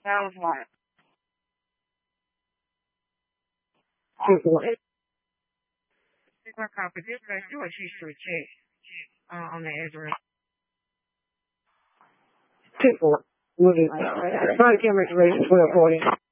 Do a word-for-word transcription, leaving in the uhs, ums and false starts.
That was one. Two four. Take my copy. This guy, do a history check uh, on the address. Two four. Moving. Try to camera ready for twelve forty.